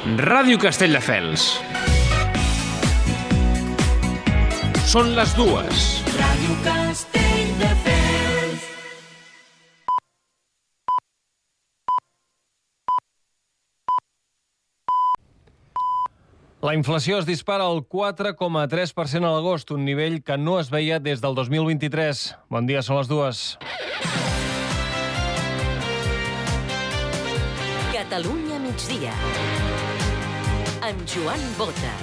Ràdio Castelldefels. Són les dues. Ràdio Castelldefels. La inflació es dispara al 4,3% a l'agost, un nivell que no es veia des del 2023. Bon dia, són les dues. Catalunya migdia. Amb Joan Bota.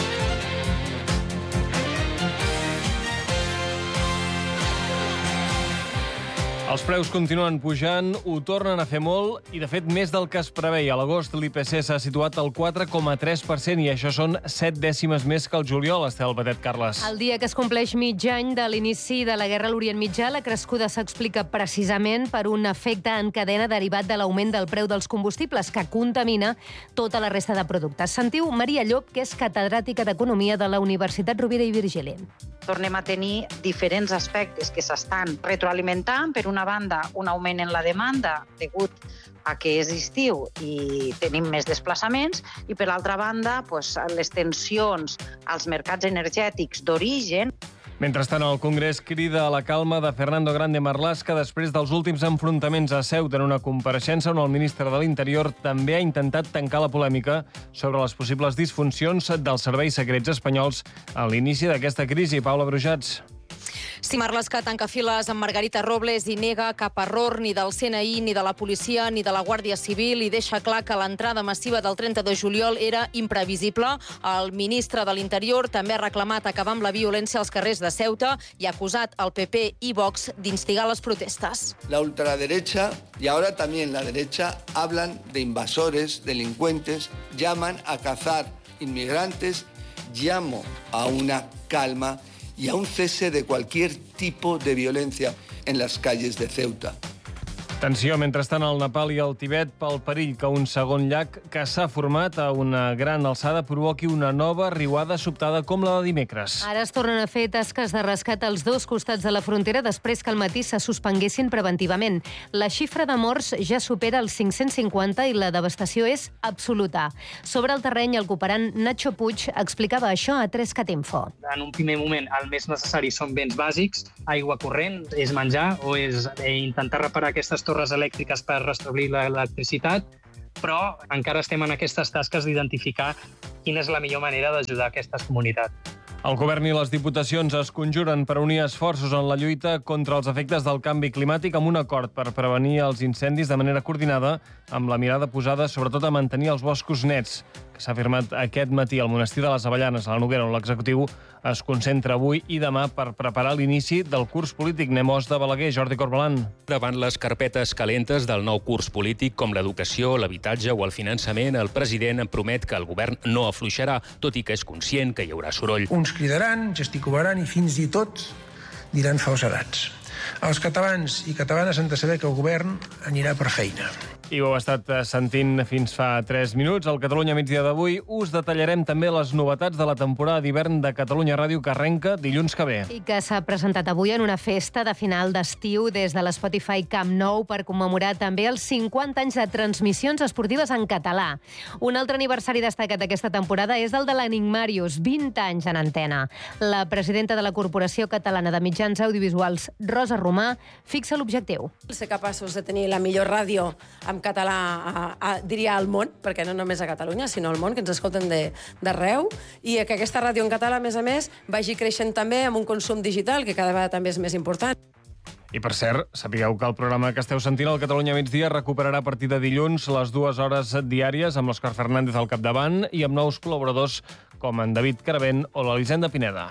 Els preus continuen pujant, ho tornen a fer molt i, de fet, més del que es preveia. A l'agost l'IPC s'ha situat al 4,3% i això són 7 dècimes més que el juliol, Estel Batet, Carles. El dia que es compleix mig any de l'inici de la guerra a l'Orient Mitjà, la crescuda s'explica precisament per un efecte en cadena derivat de l'augment del preu dels combustibles que contamina tota la resta de productes. Sentiu Maria Llop, que és catedràtica d'Economia de la Universitat Rovira i Virgili. Tornem a tenir diferents aspectes que s'estan retroalimentant. Per una banda, un augment en la demanda degut a que és estiu i tenim més desplaçaments, i per l'altra banda, les tensions als mercats energètics d'origen. Mentrestant, el Congrés crida a la calma de Fernando Grande Marlaska després dels últims enfrontaments a Ceuta en una compareixença on el ministre de l'Interior també ha intentat tancar la polèmica sobre les possibles disfuncions dels serveis secrets espanyols a l'inici d'aquesta crisi. Paula Brujats. Si Marlaska tanca files amb Margarita Robles i nega cap error ni del CNI, ni de la policia, ni de la Guàrdia Civil i deixa clar que l'entrada massiva del 30 de juliol era imprevisible. El ministre de l'Interior també ha reclamat acabar amb la violència als carrers de Ceuta i ha acusat el PP i Vox d'instigar les protestes. La ultraderecha y ahora también la derecha hablan de invasores, delincuentes, llaman a cazar inmigrantes. Llamo a una calma y a un cese de cualquier tipo de violencia en las calles de Ceuta. Tensió, mentrestant, al Nepal i al Tibet pel perill que un segon llac que s'ha format a una gran alçada provoqui una nova riuada sobtada com la de dimecres. Ara es tornen a fer tasques de rescat als dos costats de la frontera després que al matí se suspenguessin preventivament. La xifra de morts ja supera els 550 i la devastació és absoluta. Sobre el terreny, el cooperant Nacho Puig explicava això a 3CAT-Info. En un primer moment, el més necessari són béns bàsics, aigua corrent, és menjar o és intentar reparar aquestes torres elèctriques per restablir l'electricitat, però encara estem en aquestes tasques d'identificar quina és la millor manera d'ajudar aquestes comunitats. El govern i les diputacions es conjuren per unir esforços en la lluita contra els efectes del canvi climàtic amb un acord per prevenir els incendis de manera coordinada, amb la mirada posada sobretot a mantenir els boscos nets, que s'ha firmat aquest matí al Monestir de les Avellanes, a la Noguera, on l'executiu es concentra avui i demà per preparar l'inici del curs polític. Nemós de Balaguer, Jordi Corbalan. Davant les carpetes calentes del nou curs polític, com l'educació, l'habitatge o el finançament, el president promet que el govern no afluixarà, tot i que és conscient que hi haurà soroll. Uns cridaran, gesticularan i fins i tot diran falsedats. Els catalans i catalanes han de saber que el govern anirà per feina. I ho heu estat sentint fins fa 3 minuts. Al Catalunya migdia d'avui us detallarem també les novetats de la temporada d'hivern de Catalunya Ràdio que arrenca dilluns que ve. I que s'ha presentat avui en una festa de final d'estiu des de l'Spotify Camp Nou per commemorar també els 50 anys de transmissions esportives en català. Un altre aniversari destacat d'aquesta temporada és el de l'Enigmàrius, 20 anys en antena. La presidenta de la Corporació Catalana de Mitjans Audiovisuals, Rosa Romà, fixa l'objectiu. Ser capaços de tenir la millor ràdio en català, diria al món, perquè no només a Catalunya, sinó al món, que ens escolten d'arreu, i que aquesta ràdio en català, a més, vagi creixent també amb un consum digital, que cada vegada també és més important. I, per cert, sapigueu que el programa que esteu sentint al Catalunya migdia recuperarà a partir de dilluns les 2 hores diàries amb l'Òscar Fernández al capdavant i amb nous col·laboradors com en David Caravent o l'Elisenda Pineda.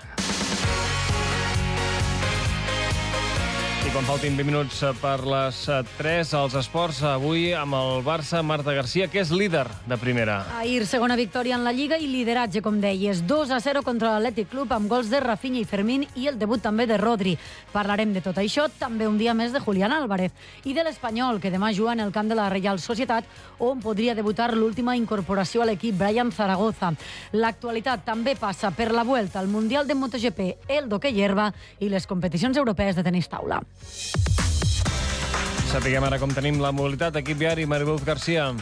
I quan faltin 20 minuts per les 3, als esports, avui amb el Barça, Marta Garcia, que és líder de primera. Ahir, segona victòria en la Lliga i lideratge, com deies. 2-0 contra l'Atlètic Club, amb gols de Rafinha i Fermín i el debut també de Rodri. Parlarem de tot això, també un dia més de Julián Álvarez i de l'Espanyol, que demà juga en el camp de la Reial Societat, on podria debutar l'última incorporació a l'equip, Brian Zaragoza. L'actualitat també passa per la Vuelta al Mundial de MotoGP, el d'hoquei herba i les competicions europees de tenis taula. Sapiguem ara com tenim la mobilitat. Equip viari, Mariluz Garcia.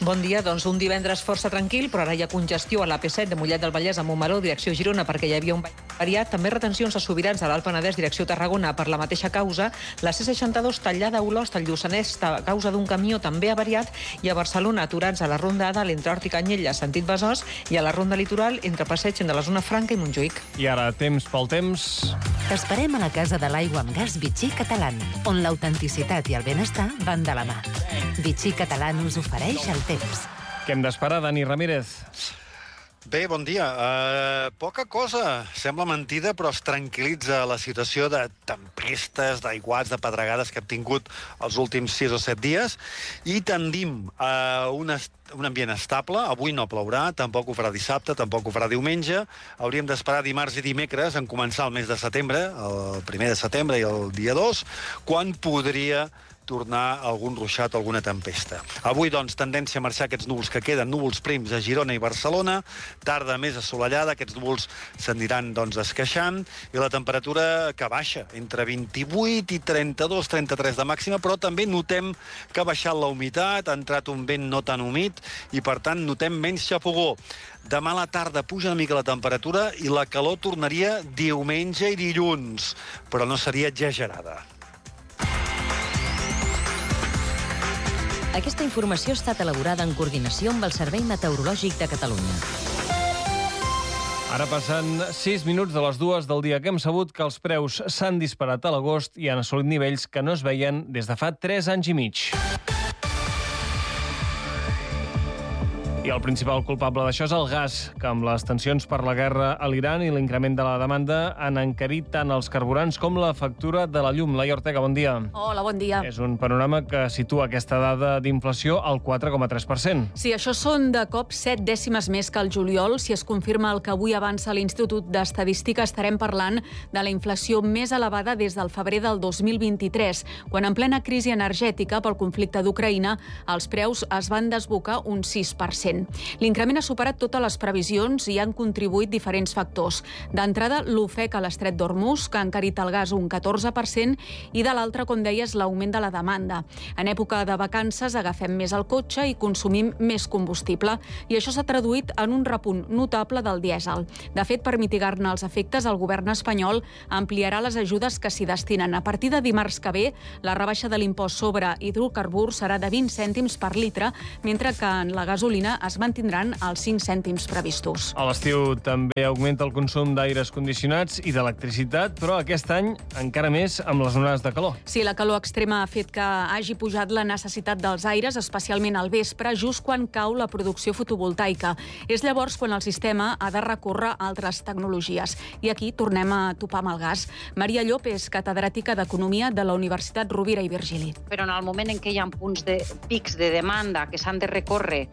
Bon dia. Doncs un divendres força tranquil, però ara hi ha congestió a l'AP7 de Mollet del Vallès a Montmeló, direcció Girona, perquè hi havia un bany variat. També retencions a Sobirans a l'Alt Penedès, direcció Tarragona, per la mateixa causa. La C62 tallada a Olost, al Lluçanès, a causa d'un camió també avariat. I a Barcelona, aturats a la Ronda A dalt entre Hort i Canyella, sentit Besòs, i a la Ronda Litoral entre Passeig de la zona Franca i Montjuïc. I ara, temps pel temps. T'esperem a la Casa de l'Aigua amb Gas Vichy Catalán, on l'autenticitat i el benestar van de la mà. Vichy Catalán us ofereix el temps. Què hem d'esperar, Dani Ramírez? Bé, bon dia. Poca cosa. Sembla mentida, però es tranquil·litza la situació de tempestes, d'aiguats, de pedregades que hem tingut els últims 6 o 7 dies i tendim a un ambient estable. Avui no plourà, tampoc ho farà dissabte, tampoc ho farà diumenge. Hauríem d'esperar dimarts i dimecres en començar el mes de setembre, el 1 de setembre i el dia 2, quan podria tornar algun ruixat o alguna tempesta. Avui, doncs, tendència a marxar aquests núvols que queden, núvols prims a Girona i Barcelona, tarda més assolellada, aquests núvols s'aniran, doncs, esqueixant, i la temperatura que baixa, entre 28 i 32, 33 de màxima, però també notem que ha baixat la humitat, ha entrat un vent no tan humit, i, per tant, notem menys xafogó. Demà a la tarda puja una mica la temperatura i la calor tornaria diumenge i dilluns, però no seria exagerada. Aquesta informació ha estat elaborada en coordinació amb el Servei Meteorològic de Catalunya. Ara passen 6 minuts de les 2 del dia que hem sabut que els preus s'han disparat a l'agost i han assolit nivells que no es veien des de fa 3 anys i mig. I el principal culpable d'això és el gas, que amb les tensions per la guerra a l'Iran i l'increment de la demanda han encarit tant els carburants com la factura de la llum. Laia Ortega, bon dia. Hola, bon dia. És un panorama que situa aquesta dada d'inflació al 4,3%. Sí, això són de cop 7 dècimes més que el juliol. Si es confirma el que avui avança l'Institut d'Estadística, estarem parlant de la inflació més elevada des del febrer del 2023, quan en plena crisi energètica pel conflicte d'Ucraïna els preus es van desbocar un 6%. L'increment ha superat totes les previsions i han contribuït diferents factors. D'entrada, l'ofec a l'estret d'Hormuz, que ha encarit el gas un 14%, i de l'altre, com deies, l'augment de la demanda. En època de vacances agafem més el cotxe i consumim més combustible, i això s'ha traduït en un repunt notable del dièsel. De fet, per mitigar-ne els efectes, el govern espanyol ampliarà les ajudes que s'hi destinen. A partir de dimarts que ve, la rebaixa de l'impost sobre hidrocarburs serà de 20 cèntims per litre, mentre que en la gasolina es mantindran els 5 cèntims previstos. A l'estiu també augmenta el consum d'aires condicionats i d'electricitat, però aquest any encara més amb les onades de calor. Sí, la calor extrema ha fet que hagi pujat la necessitat dels aires, especialment al vespre, just quan cau la producció fotovoltaica. És llavors quan el sistema ha de recórrer a altres tecnologies. I aquí tornem a topar amb el gas. Maria Llop és catedràtica d'Economia de la Universitat Rovira i Virgili. Però en el moment en què hi ha pics de demanda que s'han de recórrer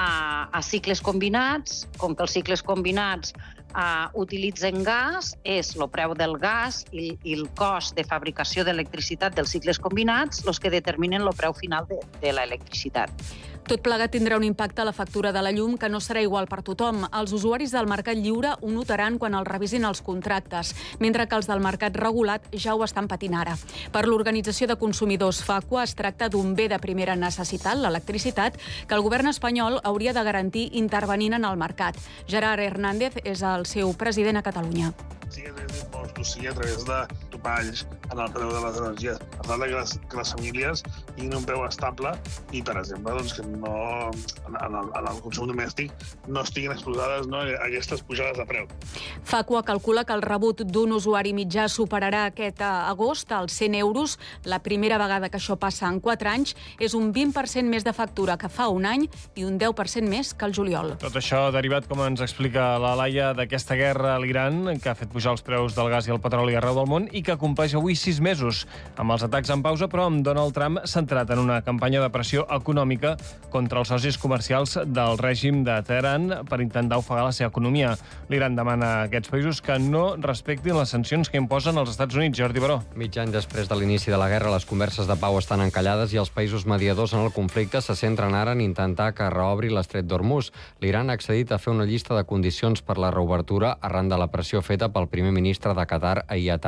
a cicles combinats, com que els cicles combinats utilitzen gas, és el preu del gas i el cost de fabricació d'electricitat dels cicles combinats els que determinen el preu final de l'electricitat. Tot plegat tindrà un impacte a la factura de la llum que no serà igual per tothom. Els usuaris del mercat lliure ho notaran quan els revisin els contractes, mentre que els del mercat regulat ja ho estan patint ara. Per l'Organització de Consumidors Facua es tracta d'un bé de primera necessitat, l'electricitat, que el govern espanyol hauria de garantir intervenint en el mercat. Gerard Hernández és el seu president a Catalunya. sigui a través d'impostos, sigui a través de topalls en el preu de les energies. Per tant, que les famílies tinguin un preu estable i, per exemple, doncs, que no, en el consum domèstic no estiguin exposades aquestes pujades de preu. Facua calcula que el rebut d'un usuari mitjà superarà aquest agost als 100 euros. La primera vegada que això passa en 4 anys és un 20% més de factura que fa un any i un 10% més que el juliol. Tot això derivat, com ens explica la Laia, d'aquesta guerra a l'Iran, que ha fet pujar els preus del gas i el petroli arreu del món i que compleix avui 6 mesos, amb els atacs en pausa, però amb Donald Trump centrat en una campanya de pressió econòmica contra els socis comercials del règim de Teheran per intentar ofegar la seva economia. L'Iran demana a aquests països que no respectin les sancions que imposen els Estats Units. Jordi Baró. Mig any després de l'inici de la guerra, les converses de pau estan encallades i els països mediadors en el conflicte se centren ara en intentar que reobri l'estret d'Hormuz. L'Iran ha accedit a fer una llista de condicions per la reobertura arran de la pressió feta pel primer ministre de Qatar ahir a Teheran.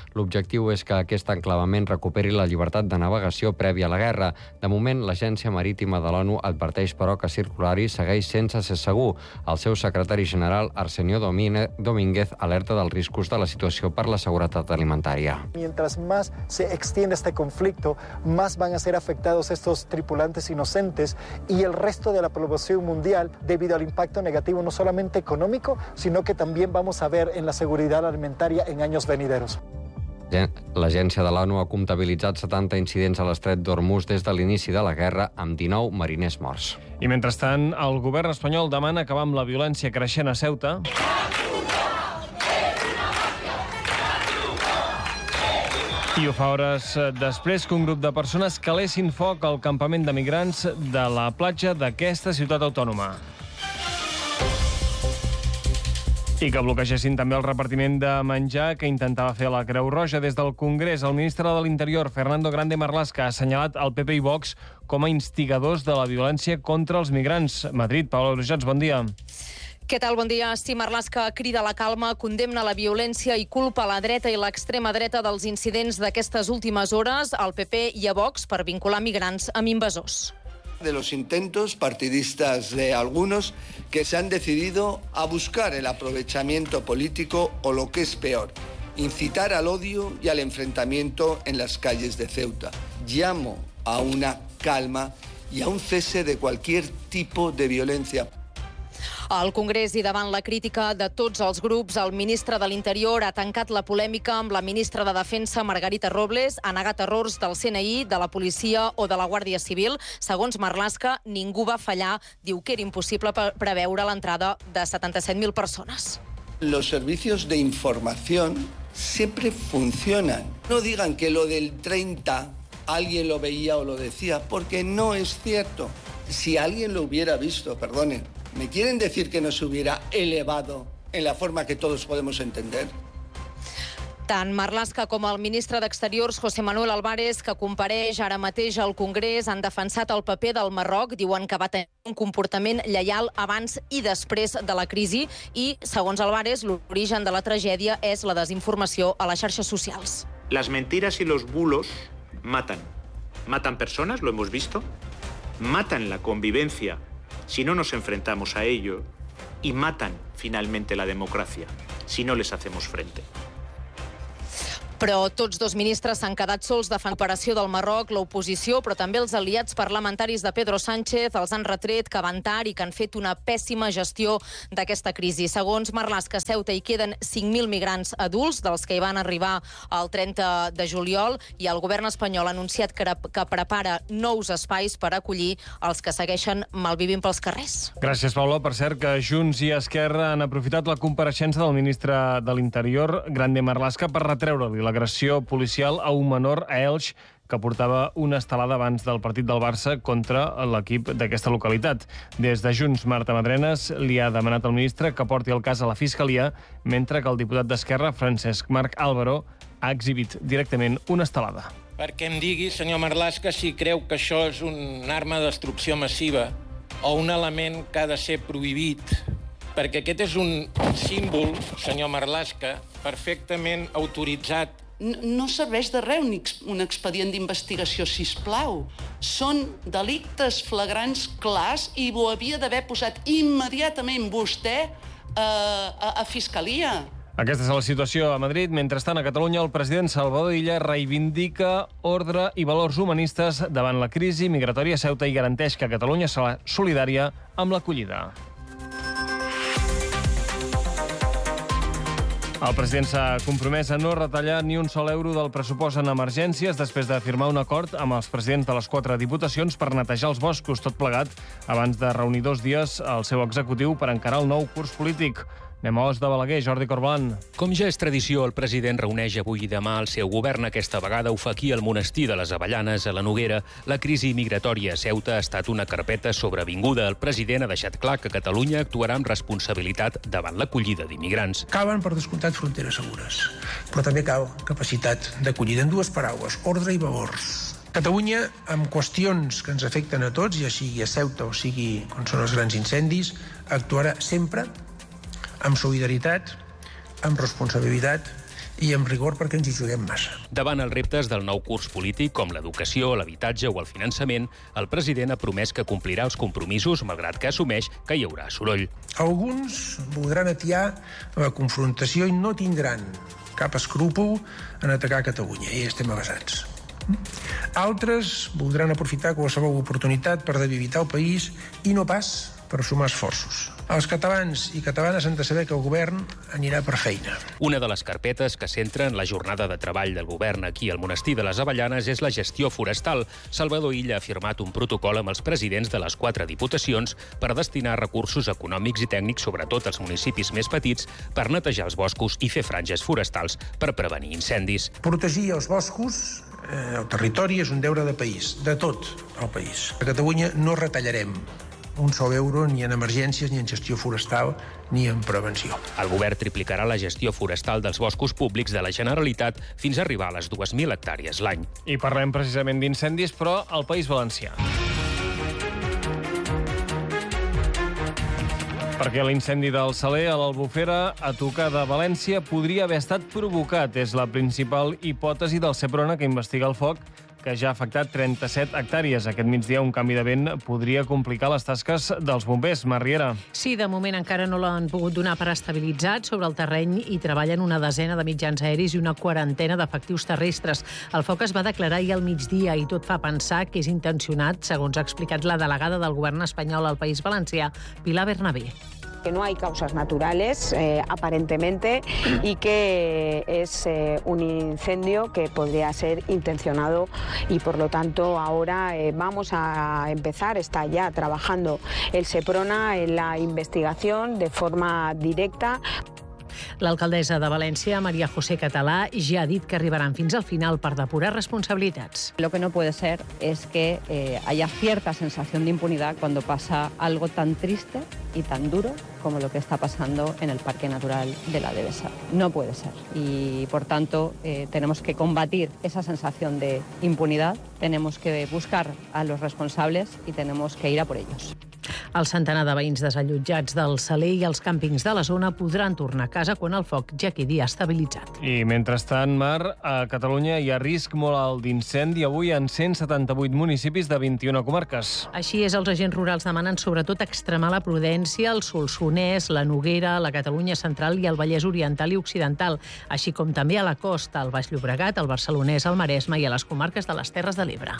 L'objectiu és que aquest enclavament recuperi la llibertat de navegació prèvia a la guerra. De moment, l'Agència Marítima de l'ONU adverteix, però, que circular-hi segueix sense ser segur. El seu secretari general, Arsenio Domínguez, alerta dels riscos de la situació per la seguretat alimentària. Mientras más se extiende este conflicto, más van a ser afectados estos tripulantes inocentes y el resto de la población mundial debido al impacto negativo no solamente económico, sino que también vamos a ver en la seguridad alimentaria en años venideros. L'agència de l'ONU ha comptabilitzat 70 incidents a l'estret d'Hormuz des de l'inici de la guerra, amb 19 mariners morts. I mentrestant, el govern espanyol demana acabar amb la violència creixent a Ceuta. I ho fa hores després que un grup de persones calessin foc al campament de migrants de la platja d'aquesta ciutat autònoma. I que bloquegessin també el repartiment de menjar que intentava fer la Creu Roja. Des del Congrés, el ministre de l'Interior, Fernando Grande Marlaska, ha assenyalat el PP i Vox com a instigadors de la violència contra els migrants. Madrid, Paula Brujats, bon dia. Què tal? Bon dia. Sí, Marlaska crida a la calma, condemna la violència i culpa a la dreta i l'extrema dreta dels incidents d'aquestes últimes hores, al PP i a Vox, per vincular migrants amb invasors. De los intentos partidistas de algunos que se han decidido a buscar el aprovechamiento político o lo que es peor, incitar al odio y al enfrentamiento en las calles de Ceuta. Llamo a una calma y a un cese de cualquier tipo de violencia. Al Congrés i davant la crítica de tots els grups, el ministre de l'Interior ha tancat la polèmica amb la ministra de Defensa, Margarita Robles, ha negat errors del CNI, de la policia o de la Guàrdia Civil. Segons Marlaska, ningú va fallar. Diu que era impossible preveure l'entrada de 77.000 persones. Los servicios de información siempre funcionan. No digan que lo del 30 alguien lo veía o lo decía, porque no es cierto. Si alguien lo hubiera visto, perdonen, ¿me quieren decir que no se hubiera elevado en la forma que todos podemos entender? Tant Marlaska com el ministre d'Exteriors, José Manuel Álvarez, que compareix ara mateix al Congrés, han defensat el paper del Marroc. Diuen que va tenir un comportament lleial abans i després de la crisi i, segons Álvarez, l'origen de la tragèdia és la desinformació a les xarxes socials. Las mentiras y los bulos matan. Matan personas, lo hemos visto. Matan la convivencia si no nos enfrentamos a ello, y matan finalmente la democracia si no les hacemos frente. Però tots dos ministres s'han quedat sols de l'operació del Marroc, l'oposició, però també els aliats parlamentaris de Pedro Sánchez els han retret que van tard i que han fet una pèssima gestió d'aquesta crisi. Segons Marlaska, a Ceuta hi queden 5.000 migrants adults, dels que hi van arribar el 30 de juliol, i el govern espanyol ha anunciat que prepara nous espais per acollir els que segueixen malvivint pels carrers. Gràcies, Paula. Per cert, que Junts i Esquerra han aprofitat la compareixença del ministre de l'Interior, Grande Marlaska, per retreure-li l'agressió policial a un menor a Elx que portava una estelada abans del partit del Barça contra l'equip d'aquesta localitat. Des de Junts, Marta Madrenas li ha demanat al ministre que porti el cas a la Fiscalia, mentre que el diputat d'Esquerra, Francesc Marc Álvaro, ha exhibit directament una estelada. Perquè em digui, senyor Marlaska, si creu que això és una arma de destrucció massiva o un element que ha de ser prohibit, perquè aquest és un símbol, senyor Marlaska, perfectament autoritzat. No serveix de res un expedient d'investigació, sisplau. Són delictes flagrants clars i ho havia d'haver posat immediatament vostè a Fiscalia. Aquesta és la situació a Madrid. Mentrestant, a Catalunya, el president Salvador Illa reivindica ordre i valors humanistes davant la crisi migratòria a Ceuta i garanteix que Catalunya serà solidària amb l'acollida. El president s'ha compromès a no retallar ni un sol euro del pressupost en emergències després de firmar un acord amb els presidents de les 4 diputacions per netejar els boscos, tot plegat, abans de reunir 2 dies el seu executiu per encarar el nou curs polític. Anem a Os de Balaguer, Jordi Corbalan. Com ja és tradició, el president reuneix avui i demà el seu govern. Aquesta vegada ho fa aquí al monestir de les Avellanes, a la Noguera. La crisi migratòria a Ceuta ha estat una carpeta sobrevinguda. El president ha deixat clar que Catalunya actuarà amb responsabilitat davant l'acollida d'immigrants. Calen, per descomptat, fronteres segures, però també cal capacitat d'acollida. En 2 paraules, ordre i valors. Catalunya, amb qüestions que ens afecten a tots, ja sigui a Ceuta o sigui on són els grans incendis, actuarà sempre amb solidaritat, amb responsabilitat i amb rigor perquè ens hi juguem massa. Davant els reptes del nou curs polític, com l'educació, l'habitatge o el finançament, el president ha promès que complirà els compromisos, malgrat que assumeix que hi haurà soroll. Alguns voldran atiar la confrontació i no tindran cap escrúpol en atacar Catalunya, i estem avasats. Altres voldran aprofitar qualsevol oportunitat per debilitar el país i no pas per sumar esforços. Els catalans i catalanes han de saber que el govern anirà per feina. Una de les carpetes que centra en la jornada de treball del govern aquí al Monestir de les Avellanes és la gestió forestal. Salvador Illa ha firmat un protocol amb els presidents de les 4 diputacions per destinar recursos econòmics i tècnics, sobretot als municipis més petits, per netejar els boscos i fer franges forestals per prevenir incendis. Protegir els boscos, el territori, és un deure de país, de tot el país. A Catalunya no retallarem un sol euro ni en emergències, ni en gestió forestal, ni en prevenció. El govern triplicarà la gestió forestal dels boscos públics de la Generalitat fins a arribar a les 2.000 hectàrees l'any. I parlem precisament d'incendis, però al País Valencià. Perquè l'incendi del Saler a l'Albufera, a tocar de València, podria haver estat provocat. És la principal hipòtesi del Seprona, que investiga el foc, que ja ha afectat 37 hectàrees. Aquest migdia un canvi de vent podria complicar les tasques dels bombers. Marriera. Sí, de moment encara no l'han pogut donar per estabilitzat. Sobre el terreny hi treballen una desena de mitjans aeris i una quarantena d'efectius terrestres. El foc es va declarar ahir al migdia i tot fa pensar que és intencionat, segons ha explicat la delegada del govern espanyol al País Valencià, Pilar Bernabé. Que no hay causas naturales, aparentemente, y que es un incendio que podría ser intencionado y, por lo tanto, ahora vamos a empezar, está ya trabajando el Seprona en la investigación de forma directa. L'alcaldessa de València, María José Català, ja ha dit que arribaran fins al final per depurar responsabilitats. Lo que no puede ser es que haya cierta sensación de impunidad cuando pasa algo tan triste y tan duro como lo que está pasando en el Parque Natural de la Devesa. No puede ser. Y, por tanto, tenemos que combatir esa sensación de impunidad, tenemos que buscar a los responsables y tenemos que ir a por ellos. El centenar de veïns desallotjats del Saler i els càmpings de la zona podran tornar a casa quan el foc ja quedi estabilitzat. I mentrestant, Mar, a Catalunya hi ha risc molt alt d'incendi avui en 178 municipis de 21 comarques. Així és, els agents rurals demanen sobretot extremar la prudència al Solsonès, la Noguera, la Catalunya central i el Vallès Oriental i Occidental, així com també a la costa, al Baix Llobregat, al Barcelonès, al Maresme i a les comarques de les Terres de l'Ebre.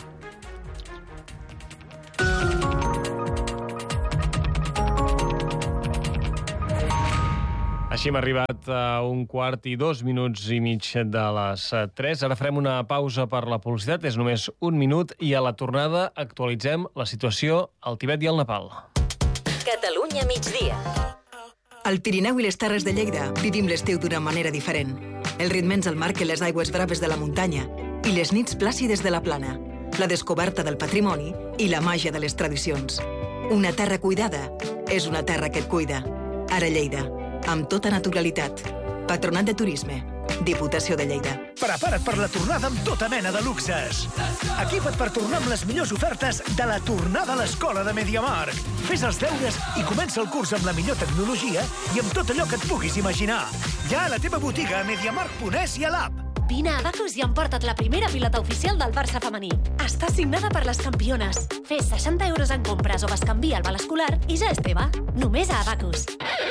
Així hem arribat a 1:02 de les 3. Ara farem una pausa per la publicitat. És només un minut i a la tornada actualitzem la situació al Tibet i al Nepal. Catalunya migdia. Al Pirineu i les Terres de Lleida vivim l'estiu d'una manera diferent. El ritme ens el marquen les aigües braves de la muntanya i les nits plàcides de la plana, la descoberta del patrimoni i la màgia de les tradicions. Una terra cuidada és una terra que et cuida. Ara Lleida, amb tota naturalitat. Patronat de Turisme, Diputació de Lleida. Prepara't per la tornada amb tota mena de luxes. Equipa't per tornar amb les millors ofertes de la tornada a l'escola de MediaMarkt. Fes els deures i comença el curs amb la millor tecnologia i amb tot allò que et puguis imaginar. Ja a la teva botiga a MediaMarkt.es i a l'app. Vine a Abacus i emporta't la primera pilota oficial del Barça femení. Està signada per les campiones. Fes 60 euros en compres o bescanvia el val escolar i ja és teva. Només a Abacus.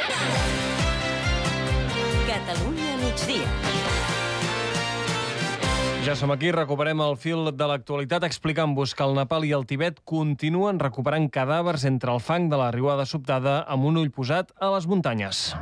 Catalunya migdia. Ja som aquí, recuperem el fil de l'actualitat explicant-vos que el Nepal i el Tibet continuen recuperant cadàvers entre el fang de la riuada sobtada amb un ull posat a les muntanyes.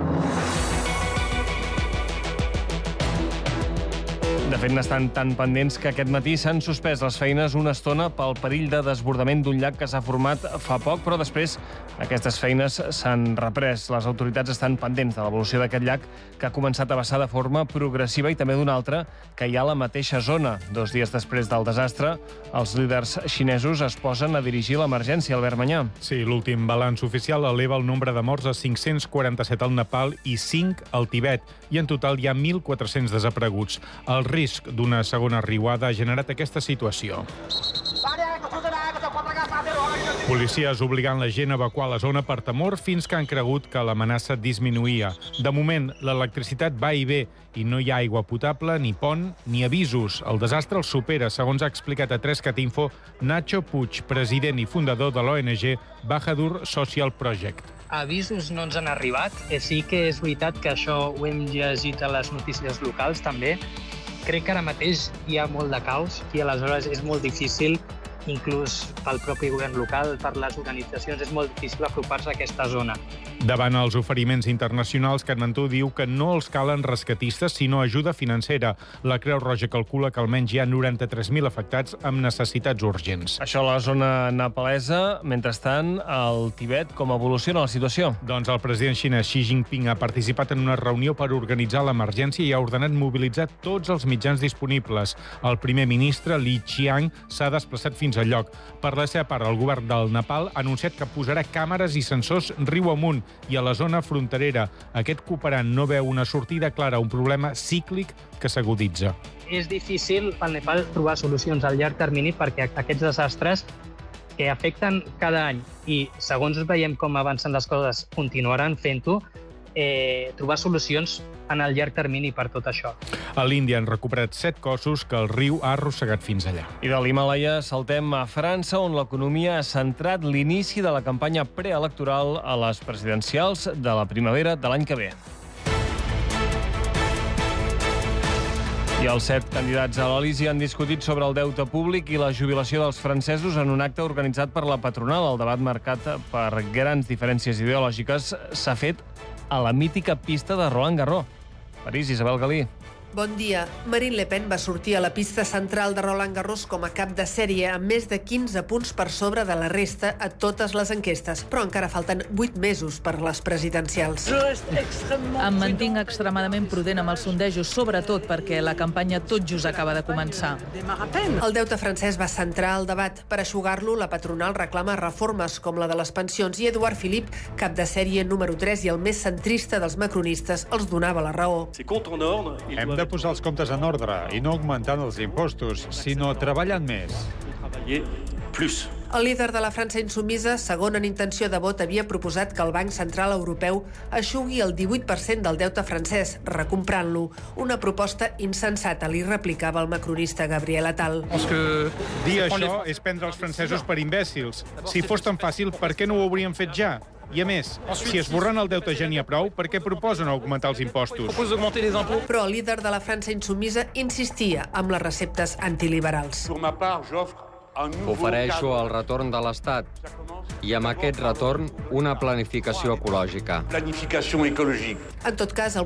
De fet, n'estan tan pendents que aquest matí s'han suspès les feines una estona pel perill de desbordament d'un llac que s'ha format fa poc, però després aquestes feines s'han reprès. Les autoritats estan pendents de l'evolució d'aquest llac, que ha començat a vessar de forma progressiva, i també d'una altra que hi ha a la mateixa zona. 2 dies després del desastre, els líders xinesos es posen a dirigir l'emergència. Albert Manyà. Sí, l'últim balanç oficial eleva el nombre de morts a 547 al Nepal i 5 al Tibet, i en total hi ha 1.400 desapareguts. El risc d'una segona riuada ha generat aquesta situació. Policies obligant la gent a evacuar la zona per temor fins que han cregut que l'amenaça disminuïa. De moment, l'electricitat va i ve i no hi ha aigua potable, ni pont, ni avisos. El desastre els supera, segons ha explicat a 3CAT-Info Nacho Puig, president i fundador de l'ONG Bahadur Social Project. Avisos no ens han arribat. Sí que és veritat que això ho hem llegit a les notícies locals també. Crec que ara mateix hi ha molt de caos i aleshores és molt difícil, inclús pel propi govern local, per les organitzacions, és molt difícil apropar-se a aquesta zona. Davant els oferiments internacionals, Katmandú diu que no els calen rescatistes, sinó ajuda financera. La Creu Roja calcula que almenys hi ha 93.000 afectats amb necessitats urgents. Això a la zona nepalesa. Mentrestant, al Tibet, com evoluciona la situació? Doncs el president xinès Xi Jinping ha participat en una reunió per organitzar l'emergència i ha ordenat mobilitzar tots els mitjans disponibles. El primer ministre, Li Qiang, s'ha desplaçat fins al lloc. Per la seva part, el govern del Nepal ha anunciat que posarà càmeres i sensors riu amunt i a la zona fronterera. Aquest cooperant no veu una sortida clara a un problema cíclic que s'aguditza. És difícil pel Nepal trobar solucions a llarg termini perquè aquests desastres que afecten cada any i segons veiem com avancen les coses continuaran fent-ho, trobar solucions en el llarg termini per tot això. A l'Índia han recuperat 7 cossos que el riu ha arrossegat fins allà. I de l'Himàlaia saltem a França, on l'economia ha centrat l'inici de la campanya preelectoral a les presidencials de la primavera de l'any que ve. I els 7 candidats a l'Elisi han discutit sobre el deute públic i la jubilació dels francesos en un acte organitzat per la patronal. El debat marcat per grans diferències ideològiques s'ha fet a la mítica pista de Roland Garros. París, Isabel Galí. Bon dia. Marine Le Pen va sortir a la pista central de Roland Garros com a cap de sèrie, amb més de 15 punts per sobre de la resta a totes les enquestes. Però encara falten 8 mesos per les presidencials. Em mantinc extremadament prudent amb els sondejos, sobretot perquè la campanya tot just acaba de començar. El deute francès va centrar el debat. Per eixugar-lo, la patronal reclama reformes com la de les pensions i Edouard Philippe, cap de sèrie número 3 i el més centrista dels macronistes, els donava la raó. Hem de posar els comptes en ordre i no augmentant els impostos, sinó treballant més. El líder de la França insumisa, segon en intenció de vot, havia proposat que el Banc Central Europeu eixugui el 18% del deute francès, recomprant-lo. Una proposta insensata, li replicava el macronista Gabriel Attal. Dir això és prendre els francesos per imbècils. Si fos tan fàcil, per què no ho haurien fet ja? I a més, si esborrant el deute ja n'hi ha prou, per què proposen augmentar els impostos? Però el líder de la França insumisa insistia amb les receptes antiliberals. Ofereixo el retorn de l'Estat i amb aquest retorn una planificació ecològica. En tot cas, el